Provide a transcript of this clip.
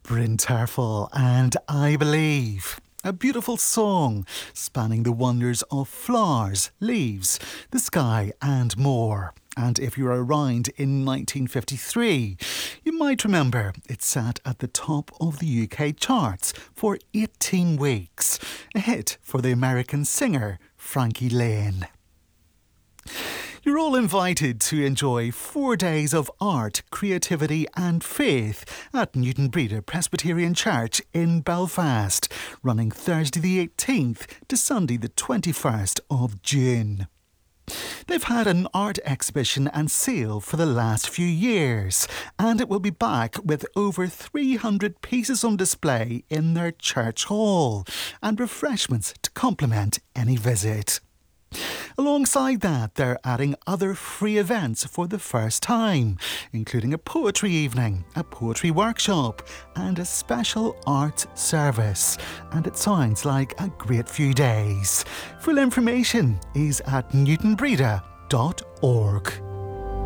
Bryn Terfel and I Believe. A beautiful song spanning the wonders of flowers, leaves, the sky and more. And if you were around in 1953, you might remember it sat at the top of the UK charts for 18 weeks. A hit for the American singer Frankie Lane. You're all invited to enjoy 4 days of art, creativity and faith at Newton Breda Presbyterian Church in Belfast, running Thursday the 18th to Sunday the 21st of June. They've had an art exhibition and sale for the last few years, and it will be back with over 300 pieces on display in their church hall and refreshments to complement any visit. Alongside that, they're adding other free events for the first time, including a poetry evening, a poetry workshop and a special arts service. And it sounds like a great few days. Full information is at newtonbreda.org.